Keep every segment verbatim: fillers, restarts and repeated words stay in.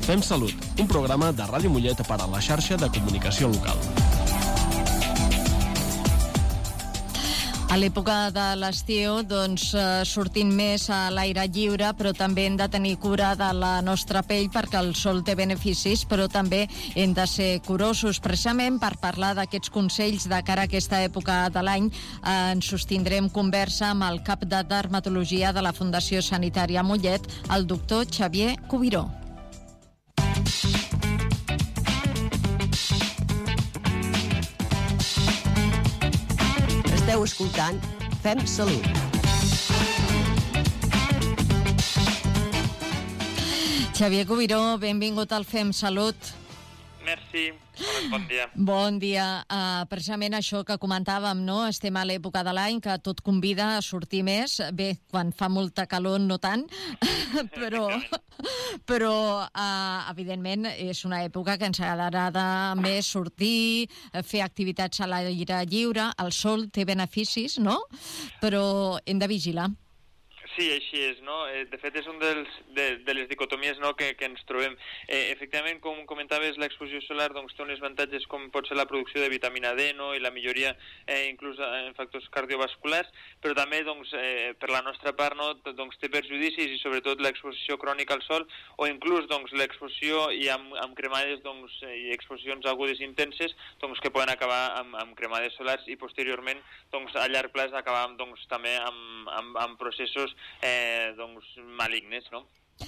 Fem Salut, un programa de Ràdio Mollet per a la xarxa de comunicació local. A l'època de l'estiu, doncs, sortim més a l'aire lliure, però també hem de tenir cura de la nostra pell perquè el sol té beneficis, però també hem de ser curosos. Precisament per parlar d'aquests consells de cara a aquesta època de l'any, eh, ens sostindrem conversa amb el cap de dermatologia de la Fundació Sanitària Mollet, el doctor Xavier Cubiró. Esteu escoltant Fem Salut. Xavier Cubiró, benvingut al Fem Salut. Merci, bon dia. Bon dia. Uh, precisament això que comentàvem, no? Estem a l'època de l'any que tot convida a sortir més. Bé, quan fa molta calor no tant, però, però uh, evidentment és una època que ens agradarà més sortir, fer activitats a l'aire lliure. El sol té beneficis, no? Però hem de vigilar. Sí, així és, no? De fet, és un dels, de, de les dicotomies, no, que, que ens trobem. Eh, efectivament, com comentaves, l'exposició solar doncs, té uns avantatges com pot ser la producció de vitamina D, no?, i la milloria eh, inclús en factors cardiovasculars, però també doncs, eh, per la nostra part no, doncs, té perjudicis i sobretot l'exposició crònica al sol o inclús doncs, l'exposició i amb, amb cremades doncs, i exposicions agudes intenses doncs, que poden acabar amb, amb cremades solars i posteriorment doncs, a llarg plaç acabar amb, doncs, també amb, amb, amb processos Eh, doncs malignes, no?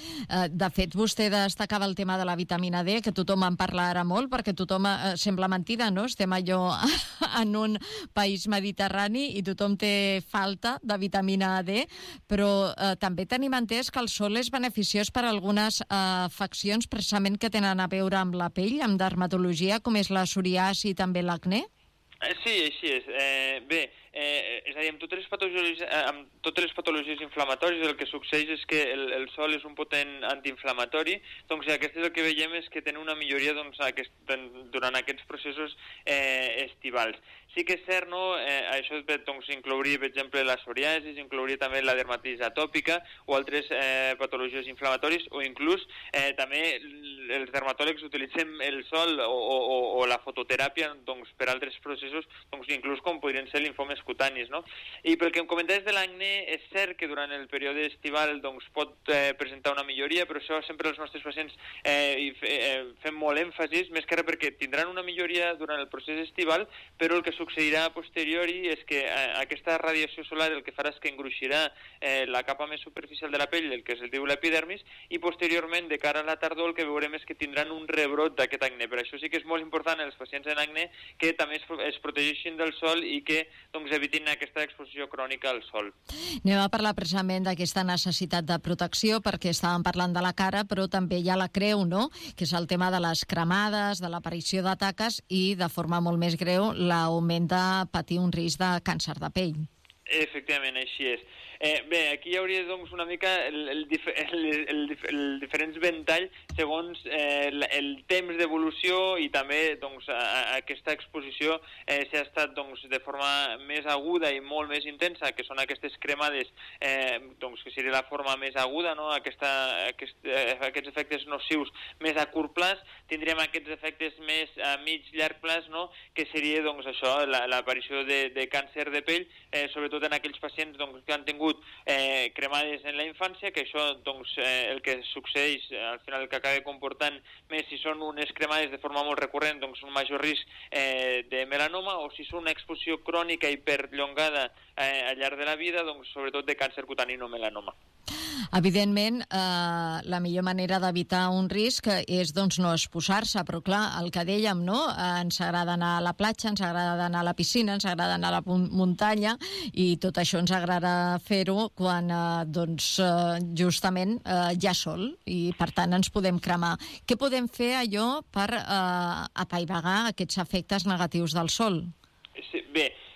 De fet, vostè destacava el tema de la vitamina D, que tothom en parla ara molt, perquè tothom, eh, sembla mentida, no? Estem allò en un país mediterrani i tothom té falta de vitamina D, però eh, també tenim entès que el sol és beneficiós per a algunes eh, afeccions precisament que tenen a veure amb la pell, amb dermatologia, com és la psoriasi i també l'acné? Eh, sí, així és. Eh, bé, eh, és a dir, amb totes les patologies, eh, amb totes les patologies inflamatòries el que succeeix és que el, el sol és un potent antiinflamatori, doncs aquest és el que veiem és que tenen una milloria doncs, aquest, durant aquests processos eh, estivals. Sí que és cert, no? Eh, això doncs, inclouria, per exemple, la psoriasi, inclouria també la dermatitis atòpica o altres eh, patologies inflamatòries o inclús eh, també els dermatòlegs utilitzen el sol o, o, o la fototeràpia doncs, per altres processos, doncs, inclús com podrien ser linfomes cutanis, no? I pel que em comentaves de l'acné, és cert que durant el període estival doncs, pot eh, presentar una milloria, però això sempre els nostres pacients eh, i fe, eh, fem molt èmfasis, més que res perquè tindran una milloria durant el procés estival, però el que succeirà a posteriori és que eh, aquesta radiació solar el que farà és que engruixirà eh, la capa més superficial de la pell, el que es diu l'epidermis, i posteriorment, de cara a la tardor, el que veurem és que tindran un rebrot d'aquest acné. Per això sí que és molt important els pacients en acné que també es, es protegeixin del sol i que doncs, evitin aquesta exposició crònica al sol. Anem a parlar precisament d'aquesta necessitat de protecció, perquè estàvem parlant de la cara, però també hi ha la creu, no?, que és el tema de les cremades, de l'aparició de taques i, de forma molt més greu, l'augment de patir un risc de càncer de pell. Efectivament, així és. Eh, bé, aquí hi hauria doncs, una mica el, el, dif el, el, dif el diferents ventall segons eh, el, el temps d'evolució i també doncs, a, a aquesta exposició eh, si ha estat doncs, de forma més aguda i molt més intensa, que són aquestes cremades, eh, doncs, que seria la forma més aguda, no? Aquesta, aquest, eh, aquests efectes nocius més a curt plaç, tindríem aquests efectes més a mig llarg plaç, no? Que seria doncs, això, l'aparició de, de càncer de pell, eh, sobretot en aquells pacients doncs, que han tingut eh, cremades en la infància, que això doncs, eh, el que succeeix eh, al final el que acaba comportant més si són unes cremades de forma molt recurrent, doncs un major risc eh, de melanoma, o si són una exposició crònica i perllongada eh, al llarg de la vida, doncs sobretot de càncer cutani no melanoma. Evidentment, eh, la millor manera d'evitar un risc és doncs, no exposar-se, però clar, el que dèiem, no? Eh, ens agrada anar a la platja, ens agrada anar a la piscina, ens agrada anar a la muntanya i tot això ens agrada fer-ho quan eh, doncs, eh, justament eh, hi ha sol i per tant ens podem cremar. Què podem fer allò per eh, apaivagar aquests efectes negatius del sol? Sí, bé,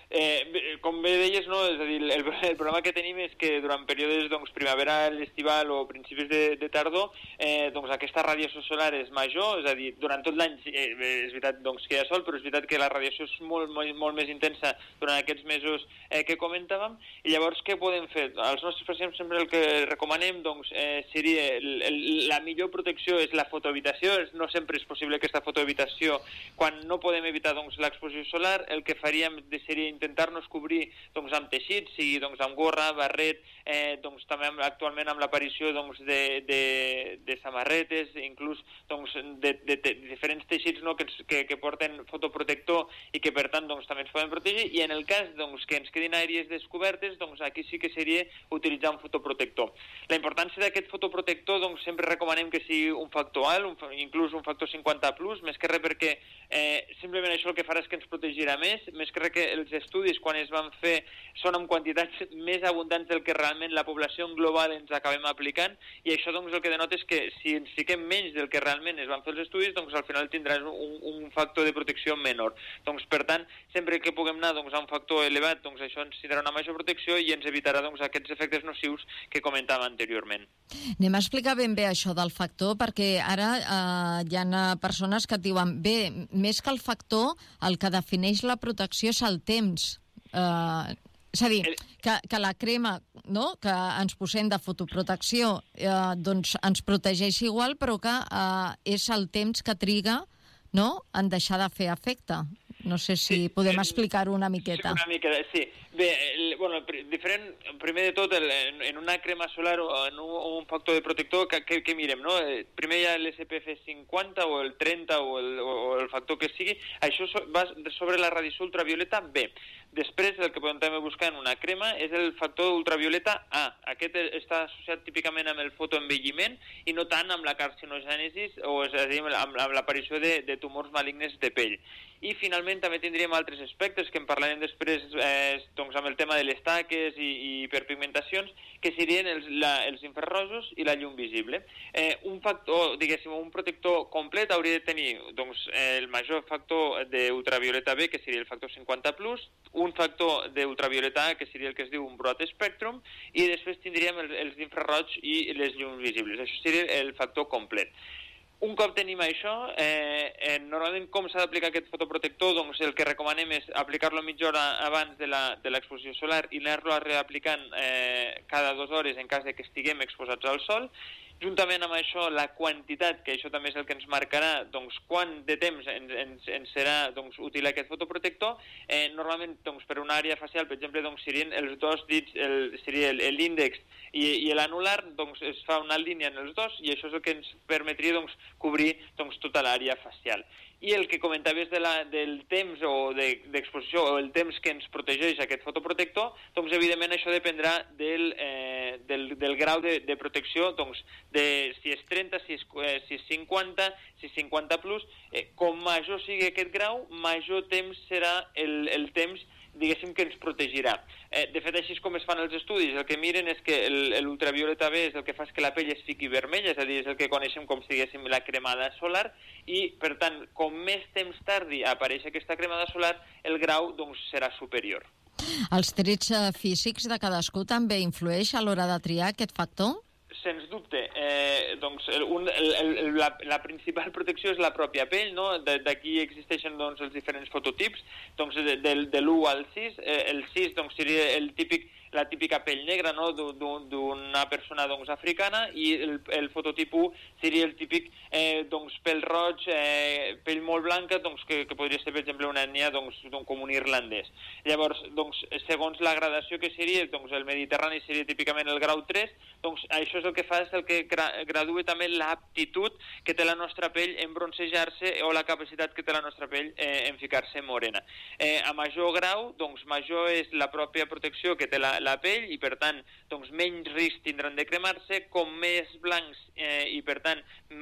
Eh, com bé deies, no? És a dir, el, el problema que tenim és que durant períodes doncs, primavera, estival o principis de, de tardor, eh, doncs, aquesta radiació solar és major, és a dir, durant tot l'any eh, és veritat doncs, que hi ha sol, però és veritat que la radiació és molt, molt, molt més intensa durant aquests mesos eh, que comentàvem, i llavors què podem fer? Als nostres pacients sempre el que recomanem doncs, eh, seria el, el, la millor protecció és la fotoevitació, no sempre és possible aquesta fotoevitació quan no podem evitar doncs, l'exposició solar, el que faríem seria intentar-nos cobrir doncs, amb teixits, sigui doncs, amb gorra, barret, eh, doncs, també amb, actualment amb l'aparició doncs, de, de, de samarretes, inclús doncs, de, de, de diferents teixits no, que, que, que porten fotoprotector i que per tant doncs, també ens poden protegir, i en el cas doncs, que ens quedin àrees descobertes, doncs, aquí sí que seria utilitzar un fotoprotector. La importància d'aquest fotoprotector doncs, sempre recomanem que sigui un factor alt, un, inclús un factor cinquanta plus, més que res perquè eh, simplement això el que farà és que ens protegirà més, més que res que els estudis quan es van fer són en quantitats més abundants del que realment la població en global ens acabem aplicant, i això doncs el que denota és que si ens fiquem menys del que realment es van fer els estudis, doncs al final tindràs un, un factor de protecció menor. Doncs per tant, sempre que puguem anar doncs, a un factor elevat, doncs això ens tindrà una major protecció i ens evitarà doncs, aquests efectes nocius que comentàvem anteriorment. Anem a explicar ben bé això del factor, perquè ara eh, hi ha persones que et diuen, bé, més que el factor, el que defineix la protecció és el temps. Eh, és a dir, que, que la crema no, que ens posem de fotoprotecció eh, doncs ens protegeix igual, però que eh, és el temps que triga no, en deixar de fer efecte. No sé si sí, podem explicar-ho una miqueta. Sí, una miqueta, sí. Bé, el, bueno, diferent, primer de tot, el, en una crema solar o en un, un factor de protector, que, que, que mirem, no? Primer hi ha l'S P F cinquanta o el trenta o el, o el factor que sigui, això va sobre la radiació ultravioleta B. Després, el que podem també buscar en una crema és el factor ultravioleta A. Aquest està associat típicament amb el fotoenvelliment i no tant amb la carcinogènesis o és a dir, amb, amb l'aparició de, de tumors malignes de pell. I finalment també tindríem altres aspectes que en parlarem després eh, doncs amb el tema de les taques i, i hiperpigmentacions, que serien els, la, els infrarrojos i la llum visible. Eh, un factor, diguéssim, un protector complet hauria de tenir doncs, el major factor d'ultravioleta B, que seria el factor cinquanta plus, un factor d'ultravioleta A, que seria el que es diu un broad spectrum, i després tindríem el, els infraroig i les llums visibles. Això seria el factor complet. Un cop tenim això, eh, eh, normalment com s'ha d'aplicar aquest fotoprotector, doncs el que recomanem és aplicar-lo mitja hora abans de l'exposició solar i anar-lo reaplicant eh, cada dues hores en cas de que estiguem exposats al sol. Juntament amb això, la quantitat, que això també és el que ens marcarà doncs, quant de temps ens, ens, ens serà doncs, útil aquest fotoprotector. Eh, normalment, doncs, per una àrea facial, per exemple, doncs, serien els dos dits, el, seria l'índex i, i l'anular, doncs, es fa una línia en els dos i això és el que ens permetria doncs, cobrir doncs, tota l'àrea facial. I el que comentaves de la, del temps o d'exposició de, o el temps que ens protegeix aquest fotoprotector, doncs evidentment això dependrà del, eh, del, del grau de, de protecció, doncs de si és trenta, si és, eh, si és cinquanta, si és cinquanta plus, eh, com major sigui aquest grau, major temps serà el, el temps diguéssim que ens protegirà. Eh, de fet, així és com es fan els estudis. El que miren és que l'ultravioleta B és el que fa que la pell es fiqui vermella, és a dir, és el que coneixem com si diguéssim la cremada solar, i, per tant, com més temps tardi a aparèixer aquesta cremada solar, el grau doncs, serà superior. Els trets físics de cadascú també influeix a l'hora de triar aquest factor? Sens dubte. Eh, doncs, un, el, el, la, la principal protecció és la pròpia pell, no? D'aquí existeixen doncs, els diferents fototips, doncs, de, de, de l'u al sis. Eh, el sis doncs, seria el típic, la típica pell negra, no? D'una persona doncs, africana, i el, el fototip u seria el típic eh, doncs, pell roig, eh, pell molt blanca, doncs, que, que podria ser, per exemple, una ètnia doncs, com un irlandès. Llavors, doncs, segons la gradació que seria, doncs, el Mediterrani seria típicament el grau tres, doncs això és el que fa és el que gra gradua també l'aptitud que té la nostra pell en broncejar-se o la capacitat que té la nostra pell eh, en ficar-se morena. Eh, a major grau, doncs major és la pròpia protecció que té la, la pell i per tant doncs, menys risc tindran de cremar-se, com més blancs eh, i per tant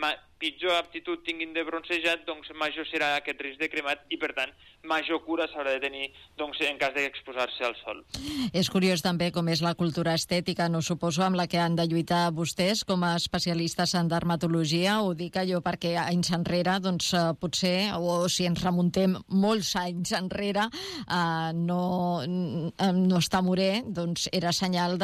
pitjor aptitud tinguin de bronzejat, doncs major serà aquest risc de cremat i, per tant, major cura s'haurà de tenir doncs, en cas d'exposar-se al sol. És curiós també com és la cultura estètica, no suposo, amb la que han de lluitar vostès com a especialistes en dermatologia. Ho dic allò perquè anys enrere, doncs, potser, o si ens remuntem molts anys enrere, eh, no, no estar morè, doncs era senyal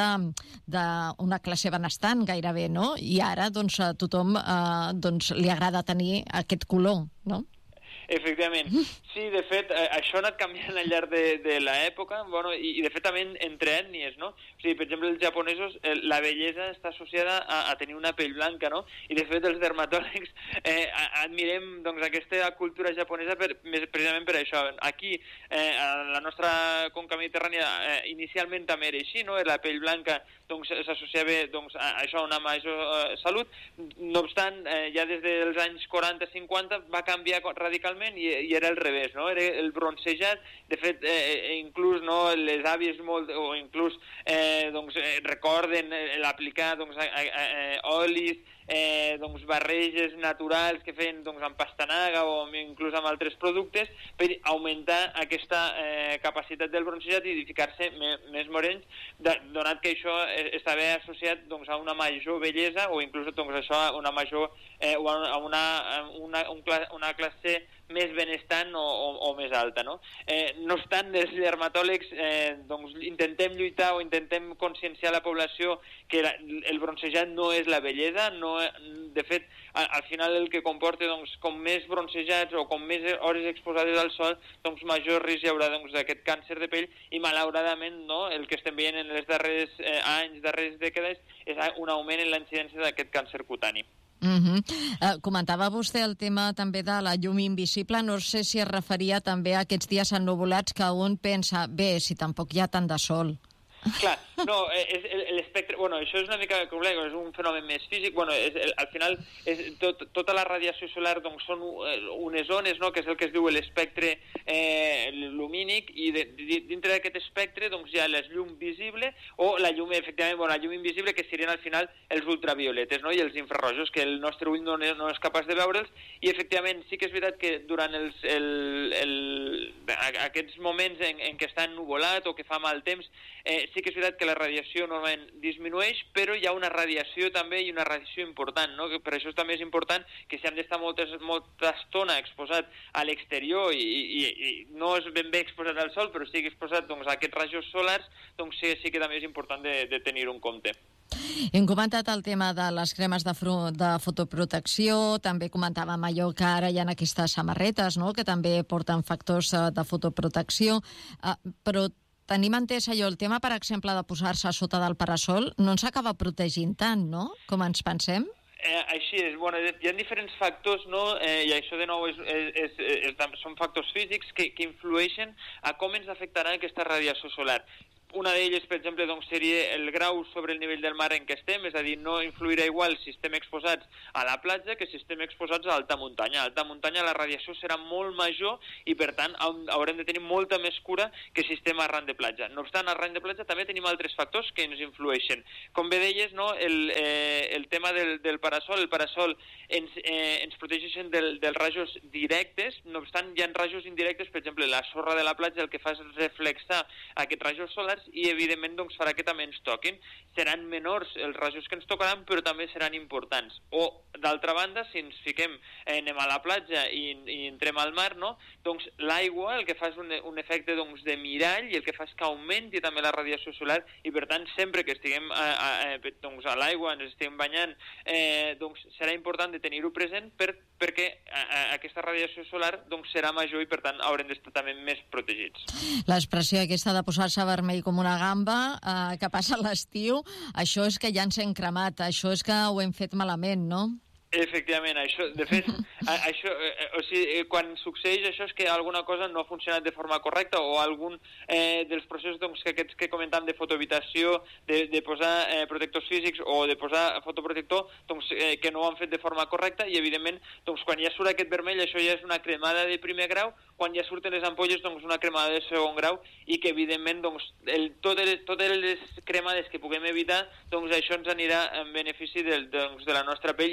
d'una classe benestant gairebé, no? I ara, doncs, a tothom eh, doncs, li agrada tenir aquest color, no? Efectivament. Sí, de fet, eh, això ha anat canviant al llarg de, de l'època, bueno, i, i de fet també entre ètnies, no? O sigui, per exemple, els japonesos, eh, la bellesa està associada a, a tenir una pell blanca, no? I de fet, els dermatòlegs eh, admirem doncs, aquesta cultura japonesa per, precisament per això. Aquí, eh, a la nostra conca mediterrània, eh, inicialment també era així, no? La pell blanca doncs, s'associava doncs, a això, a una major eh, salut. No obstant, eh, ja des dels anys quaranta cinquanta va canviar radicalment i, i era al revés, no? Era el bronzejat, de fet, eh, inclús no, les àvies molt, o inclús eh, doncs, eh, recorden l'aplicar doncs, a, a, a, olis, eh, doncs, barreges naturals que feien doncs, amb pastanaga o inclús amb altres productes per augmentar aquesta eh, capacitat del bronzejat i ficar-se més morens, donat que això estava associat doncs, a una major bellesa o inclús doncs, això a una major eh, o a una, una, una, una classe més benestant o, o, o més alta, no? Eh, no obstant, els dermatòlegs eh, doncs, intentem lluitar o intentem conscienciar la població que la, el bronzejat no és la bellesa, no, de fet, al, al final el que comporta, doncs, com més bronzejats o com més hores exposades al sol, doncs major risc hi haurà doncs, d'aquest càncer de pell i malauradament no, el que estem veient en els darrers eh, anys, darreres dècades, és un augment en la incidència d'aquest càncer cutani. Uh -huh. uh, comentava vostè el tema també de la llum invisible, no sé si es referia també a aquests dies ennuvolats que un pensa, bé, si tampoc hi ha tant de sol. Clar, no, és l'espectre... Bueno, això és una mica complex, és un fenomen més físic. Bueno, és, al final, és, tot, tota la radiació solar doncs, són unes ones, no?, que és el que es diu l'espectre eh, lumínic, i de, de, dintre d'aquest espectre doncs, hi ha la llum visible o la llum, efectivament, bueno, la llum invisible, que serien al final els ultravioletes, no?, i els infrarrojos, que el nostre ull no, no és capaç de veure'ls, i efectivament sí que és veritat que durant els, el, el, aquests moments en, en què està ennuvolat o que fa mal temps, eh, sí que és veritat que la radiació normalment disminueix, però hi ha una radiació també i una radiació important, no? Que per això també és important que si hem d'estar molta, molta estona exposat a l'exterior i, i, i no és ben bé exposat al sol, però sí que exposat doncs, a aquests rajos solars, doncs sí, sí que també és important de, de tenir-ho en compte. Hem comentat el tema de les cremes de, de fotoprotecció, també comentàvem allò que ara hi ha aquestes samarretes, no?, que també porten factors de fotoprotecció, uh, però tenim entès allò, el tema, per exemple, de posar-se sota del parasol, no ens acaba protegint tant, no?, com ens pensem? Eh, així és, bueno, hi ha diferents factors, no?, eh, i això de nou és, és, és, és, són factors físics que, que influeixen a com ens afectarà aquesta radiació solar. Una d'elles, per exemple, doncs, seria el grau sobre el nivell del mar en què estem, és a dir, no influirà igual si estem exposats a la platja que si estem exposats a alta muntanya. A alta muntanya la radiació serà molt major i, per tant, haurem de tenir molta més cura que si estem arran de platja. No obstant, arran de platja també tenim altres factors que ens influeixen. Com bé deies, no, el, eh, el tema del, del parasol, el parasol ens, eh, ens protegeixen del, dels rajos directes, no obstant, hi ha rajos indirectes, per exemple, la sorra de la platja el que fa és reflexar aquests rajos solars i, evidentment, doncs, farà que també ens toquin. Seran menors els rajos que ens tocaran, però també seran importants. O, d'altra banda, si ens fiquem, eh, anem a la platja i, i entrem al mar, no?, doncs l'aigua el que fa és un, un efecte doncs, de mirall i el que fa és que augmenti també la radiació solar i, per tant, sempre que estiguem a, a, a, doncs, a l'aigua, ens estiguem banyant, eh, doncs, serà important de tenir-ho present per, perquè a, a, aquesta radiació solar doncs, serà major i, per tant, haurem d'estar també més protegits. L'expressió aquesta de posar-se vermell com una gamba, eh, que passa a l'estiu, això és que ja ens hem cremat, això és que ho hem fet malament, no? Efectivament, això, de fet, a, això, eh, o sigui, quan succeeix això és que alguna cosa no ha funcionat de forma correcta o algun eh, dels processos doncs, que aquests que comentàvem de fotoevitació, de, de posar eh, protectors físics o de posar fotoprotector doncs, eh, que no ho han fet de forma correcta i, evidentment, doncs, quan ja surt aquest vermell, això ja és una cremada de primer grau, quan ja surten les ampolles, doncs, una cremada de segon grau i que, evidentment, doncs, el, totes, totes les cremades que puguem evitar, doncs, això ens anirà en benefici del, doncs, de la nostra pell i, sobretot,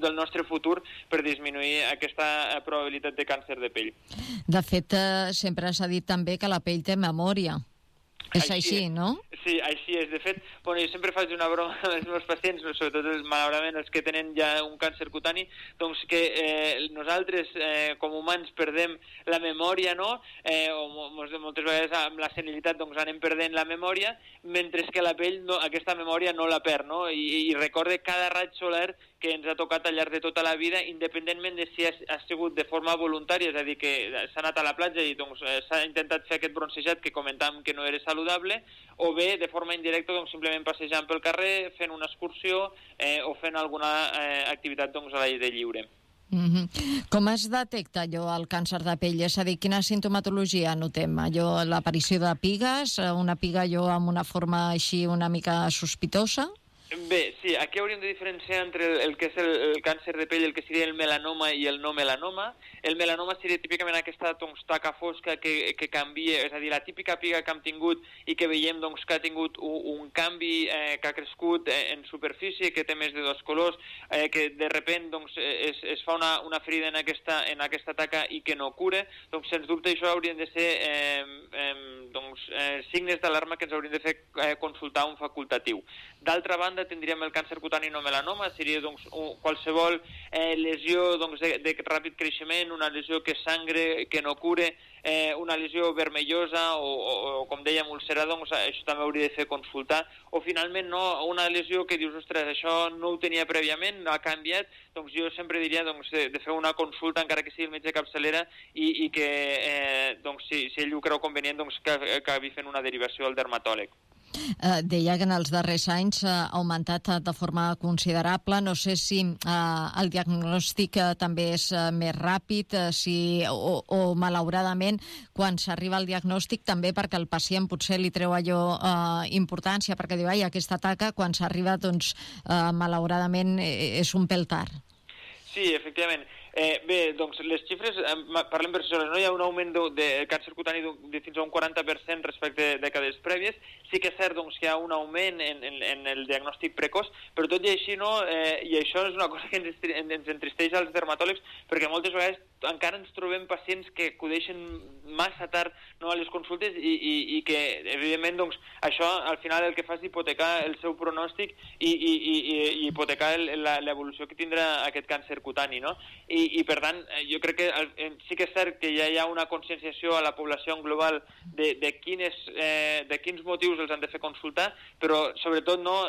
del nostre futur per disminuir aquesta probabilitat de càncer de pell. De fet, eh, sempre s'ha dit també que la pell té memòria. És així, així, no? Sí, així és. De fet, bueno, jo sempre faig una broma als meus pacients, sobretot malauradament els que tenen ja un càncer cutani, doncs que eh, nosaltres eh, com humans perdem la memòria, no? Eh, o moltes vegades amb la senilitat doncs anem perdent la memòria, mentre que la pell no, aquesta memòria no la perd, no? I, i recorda cada raig solar que ens ha tocat al llarg de tota la vida, independentment de si ha, ha sigut de forma voluntària, és a dir, que s'ha anat a la platja i doncs, eh, s'ha intentat fer aquest bronzejat que comentàvem que no era saludable, o bé de forma indirecta doncs, simplement passejant pel carrer, fent una excursió eh, o fent alguna eh, activitat doncs, a l'aire lliure. Mm-hmm. Com es detecta allò el càncer de pell? És a dir, quina sintomatologia notem? Allò, l'aparició de pigues, una piga allò amb una forma així una mica sospitosa? Bé, sí, aquí hauríem de diferenciar entre el, el que és el, el càncer de pell, el que seria el melanoma i el no melanoma. El melanoma seria típicament aquesta doncs, taca fosca que, que canvia, és a dir, la típica piga que hem tingut i que veiem doncs, que ha tingut un, un canvi, eh, que ha crescut eh, en superfície, que té més de dos colors, eh, que de repent doncs, es, es fa una, una ferida en aquesta, en aquesta taca i que no cura. Doncs, sens dubte, això haurien de ser eh, eh, doncs, eh, signes d'alarma que ens haurien de fer eh, consultar un facultatiu. D'altra banda, tindríem el càncer cutani no melanoma, seria doncs, un, qualsevol eh, lesió doncs, de, de ràpid creixement, una lesió que sangre, que no cure, eh, una lesió vermellosa o, o, o com dèiem, ulcerada, doncs això també hauria de fer consultar. O finalment no, una lesió que dius, ostres, això no ho tenia prèviament, no ha canviat, doncs jo sempre diria doncs, de, de fer una consulta, encara que sigui el metge de capçalera, i, i que eh, doncs, si, si ell ho creu convenient, doncs, que acabi fent una derivació al dermatòleg. Uh, deia que en els darrers anys uh, ha augmentat uh, de forma considerable. No sé si uh, el diagnòstic uh, també és uh, més ràpid uh, si, o, o malauradament quan s'arriba al diagnòstic també perquè el pacient potser li treu allò uh, importància perquè diu, ai, aquesta taca quan s'arriba doncs uh, malauradament és un pèl tard. Sí, efectivament. Eh, bé, doncs les xifres, eh, parlem per soles, no? Hi ha un augment de, de càncer cutani de, de fins a un quaranta per cent respecte a dècades prèvies. Sí que és cert doncs, que hi ha un augment en, en, en el diagnòstic precoç, però tot i així no, eh, i això és una cosa que ens, ens entristeix als dermatòlegs, perquè moltes vegades encara ens trobem pacients que acudeixen massa tard no, a les consultes i, i, i que, evidentment, doncs, això al final el que fa és hipotecar el seu pronòstic i, i, i, i hipotecar l'evolució que tindrà aquest càncer cutani, no? I, i per tant, jo crec que sí que és cert que ja hi ha una conscienciació a la població en global de, de, quines, eh, de quins motius els han de fer consultar, però sobretot no...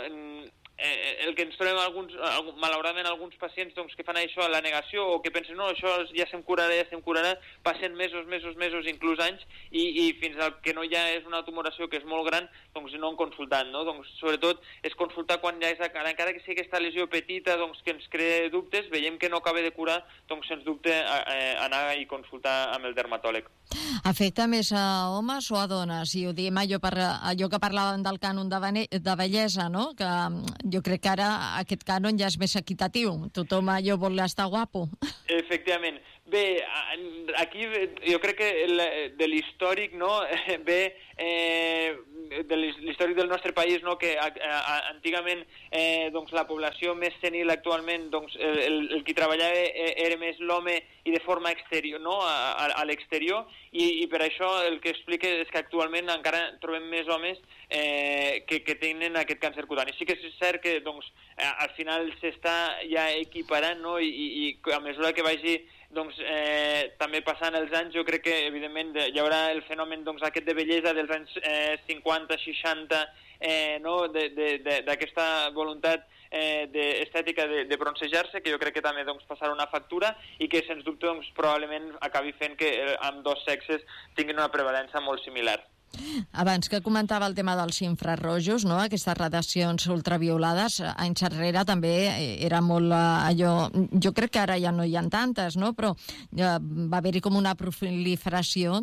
Eh, el que ens trobem alguns, malauradament alguns pacients doncs, que fan això a la negació o que pensen no, això ja se'm curarà, ja se'm curarà, passen mesos, mesos, mesos, inclús anys i, i fins al que no ja és una tumoració que és molt gran, doncs no han consultat, no? Doncs sobretot és consultar quan ja és, encara que sigui aquesta lesió petita doncs, que ens crea dubtes, veiem que no acaba de curar, doncs sens dubte eh, anar i consultar amb el dermatòleg. Afecta més a homes o a dones? I ho diem allò, per, allò que parlàvem del cànon de, de bellesa, no? Que jo crec que ara aquest cànon ja és més equitatiu. Tothom allò vol estar guapo. Efectivament. Bé, aquí jo crec que de l'històric, no, ve eh, de l'històric del nostre país, no, que antigament eh, doncs, la població més senil actualment, doncs, el, el qui treballava era més l'home i de forma exterior, no, a, a, a l'exterior, i, i per això el que explica és que actualment encara trobem més homes eh, que, que tenen aquest càncer cutani. Sí que és cert que doncs, al final s'està ja equiparant, no, i, i a mesura que vagi doncs, eh, també passant els anys, jo crec que evidentment hi haurà el fenomen doncs, aquest de bellesa dels anys eh, cinquanta, seixanta, eh, no? d'aquesta voluntat eh, de, estètica de, de bronzejar-se, que jo crec que també doncs, passarà una factura i que sens dubte doncs, probablement acabi fent que eh, amb dos sexes tinguin una prevalença molt similar. Abans que comentava el tema dels infrarrojos, no? Aquestes radiacions ultraviolades, anys enrere també era molt allò... Jo crec que ara ja no hi ha tantes, no? Però va haver-hi com una proliferació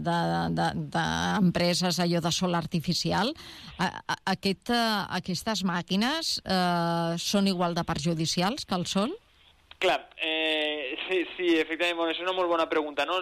d'empreses allò de sol artificial. Aquest, aquestes màquines eh, són igual de perjudicials que el sol? Clar, eh, sí, sí, efectivament, bueno, és una molt bona pregunta, no?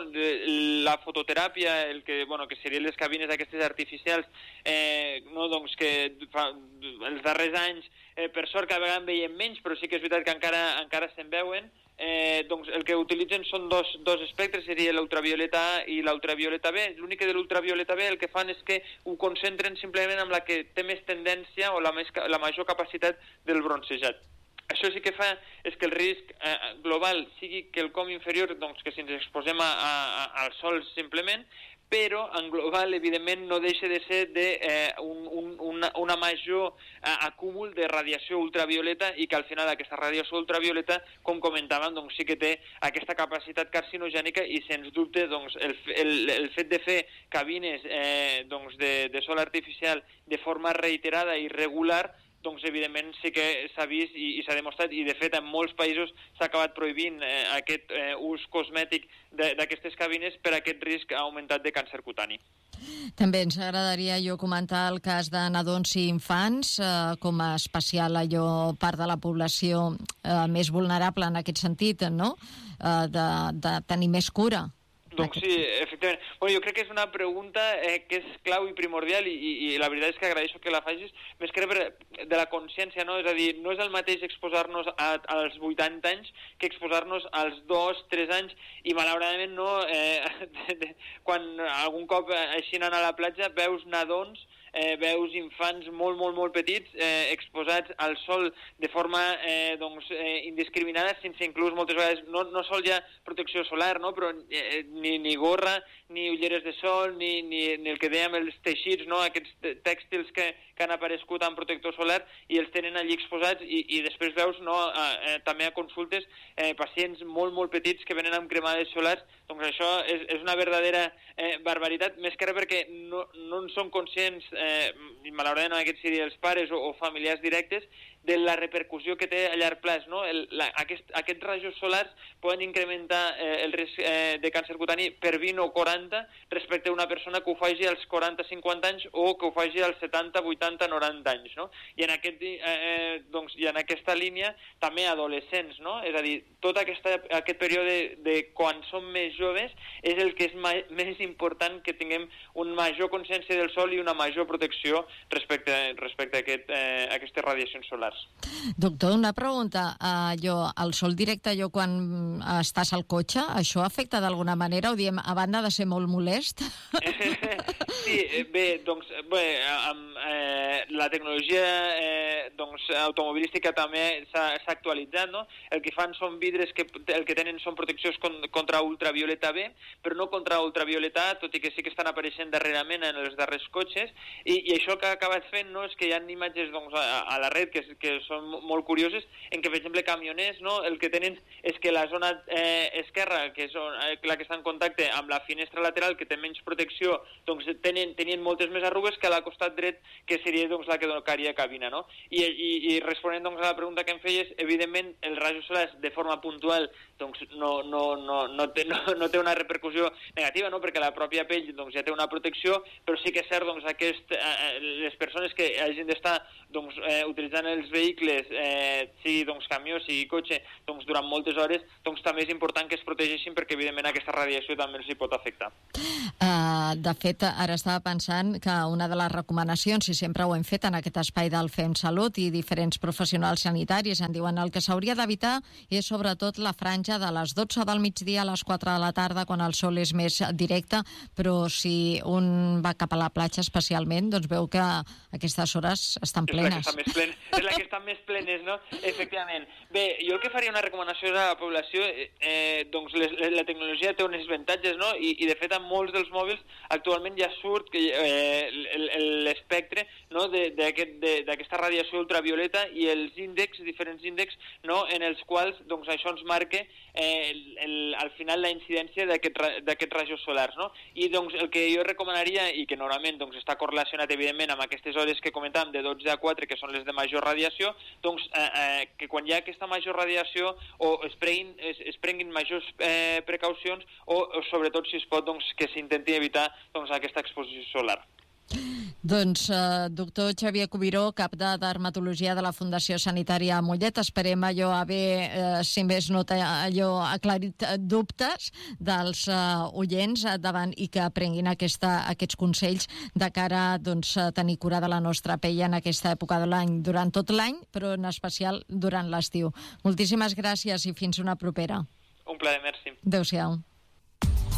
La fototeràpia, el que, bueno, que serien les cabines aquestes artificials, eh, no, doncs que fa, els darrers anys, eh, per sort cada vegada en veiem menys, però sí que és veritat que encara, encara se'n veuen, eh, doncs el que utilitzen són dos, dos espectres, seria l'ultravioleta A i l'ultravioleta B. L'únic que de l'ultravioleta B el que fan és que ho concentren simplement amb la que té més tendència o la, més, la major capacitat del bronzejat. Això sí que fa és que el risc eh, global sigui quelcom inferior, doncs que si ens exposem a, a, al sol simplement, però en global, evidentment, no deixa de ser de, eh, un, un, una, una major eh, acúmul de radiació ultravioleta i que al final aquesta radiació ultravioleta, com comentàvem, doncs sí que té aquesta capacitat carcinogènica i, sens dubte, doncs, el, el, el fet de fer cabines eh, doncs de, de sol artificial de forma reiterada i regular, doncs evidentment sí que s'ha vist i, i s'ha demostrat, i de fet en molts països s'ha acabat prohibint eh, aquest eh, ús cosmètic d'aquestes cabines per aquest risc augmentat de càncer cutani. També ens agradaria jo comentar el cas de nadons i infants eh, com a especial allò part de la població eh, més vulnerable en aquest sentit, no? Eh, de, de tenir més cura. Doncs sí, efectivament. Bueno, jo crec que és una pregunta eh, que és clau i primordial i, i, i la veritat és que agraeixo que la facis, més que res de la consciència, no? És a dir, no és el mateix exposar-nos a, als vuitanta anys que exposar-nos als dos, tres anys i malauradament no, eh, de, de, quan algun cop així anant a la platja veus nadons, eh, veus infants molt, molt, molt petits eh, exposats al sol de forma eh, doncs, eh, indiscriminada, sense inclús moltes vegades, no, no sol ja protecció solar, no? Però eh, ni, ni gorra, ni ulleres de sol, ni, ni, ni el que dèiem els teixits, no? Aquests tèxtils que, que han aparegut amb protector solar i els tenen allí exposats i, i després veus no, eh, també a consultes eh, pacients molt, molt petits que venen amb cremades solars. Doncs això és, és una verdadera eh, barbaritat, més que res perquè no, no en són conscients, eh, i malauradament aquests serien els pares o, o familiars directes, de la repercussió que té a llarg plaç, no? El, la, aquest, aquests rajos solars poden incrementar eh, el risc eh, de càncer cutani per vint o quaranta respecte a una persona que ho faci als quaranta cinquanta anys o que ho faci als setanta, vuitanta, noranta anys, no? I en, aquest, eh, doncs, i en aquesta línia també adolescents, no? És a dir, tot aquesta, aquest període de quan som més joves és el que és ma més important que tinguem una major consciència del sol i una major protecció respecte, respecte a, aquest, eh, a aquestes radiacions solars. Doctor, una pregunta. Uh, jo, el sol directe, jo quan estàs al cotxe, això afecta d'alguna manera? Ho diem, a banda de ser molt molest? Sí, bé, doncs, bé, amb, eh, la tecnologia eh, doncs, automobilística també s'ha actualitzat, no? El que fan són vidres que el que tenen són proteccions contra ultravioleta B, però no contra ultravioleta A, tot i que sí que estan apareixent darrerament en els darrers cotxes, i, i això que ha acabat fent no, és que hi ha imatges doncs, a, a la red que, que són molt curioses, en què, per exemple, camioners, no, el que tenen és que la zona eh, esquerra, que és on, eh, la que està en contacte amb la finestra lateral, que té menys protecció, doncs tenen, tenien moltes més arrugues que a la costat dret, que seria doncs, la que donaria cabina, no? I, i, i responent doncs, a la pregunta que em feies, evidentment, els rajos solars de forma puntual doncs, no, no, no, no, té, no, no té una repercussió negativa, no? Perquè la pròpia pell doncs, ja té una protecció, però sí que és cert doncs, aquest, eh, les persones que hagin d'estar doncs, eh, utilitzant els vehicles, eh, sigui doncs, camió, sigui cotxe, doncs, durant moltes hores, doncs, també és important que es protegeixin perquè, evidentment, aquesta radiació també els hi pot afectar. Uh, de fet, ara estava pensant que una de les recomanacions, i sempre ho hem fet en aquest espai del Fem Salut i diferents professionals sanitaris en diuen el que s'hauria d'evitar és sobretot la franja de les dotze del migdia a les quatre de la tarda quan el sol és més directe, però si un va cap a la platja especialment, doncs veu que aquestes hores estan plenes. És la que està més plena, és la que estan més plenes, no? Efectivament. Bé, jo el que faria una recomanació a la població, eh, doncs les, la tecnologia té uns avantatges, no? I, i de fet en molts dels mòbils actualment ja surt que, eh, l'espectre no? d'aquesta aquest, radiació ultravioleta i els índexs, diferents índexs, no? En els quals doncs, això ens marca eh, el, el, al final la incidència d'aquests rajos solars, no? I doncs el que jo recomanaria, i que normalment doncs, està correlacionat evidentment amb aquestes hores que comentàvem de dotze a quatre, que són les de major radiació, doncs eh, eh, que quan hi ha aquesta major radiació o es prenguin, es, es prenguin majors eh, precaucions o, o sobretot si es pot doncs, que s'intenti evitar doncs, aquesta exposició solar. Doncs, eh, doctor Xavier Cubiró, cap de dermatologia de la Fundació Sanitària Mollet, esperem allò haver, eh, si més no, allò aclarit dubtes dels eh, oients davant i que aprenguin aquesta, aquests consells de cara doncs, a tenir cura de la nostra pell en aquesta època de l'any, durant tot l'any, però en especial durant l'estiu. Moltíssimes gràcies i fins una propera. Un plaer, merci. Adéu-siau.